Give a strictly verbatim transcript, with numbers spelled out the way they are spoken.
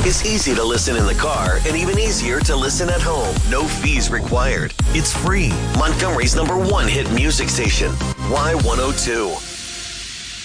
is easy to listen in the car and even easier to listen at home. No fees required. It's free. Montgomery's number one hit music station, Y one oh two.